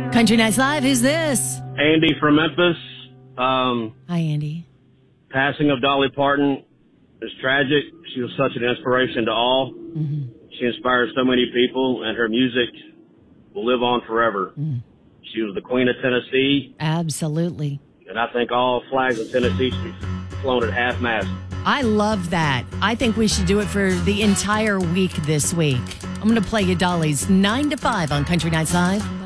Country Nights Live, who's this? Andy from Memphis. Hi, Andy. Passing of Dolly Parton is tragic. She was such an inspiration to all. Mm-hmm. She inspired so many people, and her music will live on forever. Mm. She was the Queen of Tennessee, Absolutely. and I think all flags in Tennessee should be flown at half-mast. I love that. I think we should do it for the entire week this week. I'm going to play you Dolly's 9 to 5 on Country Nights Live.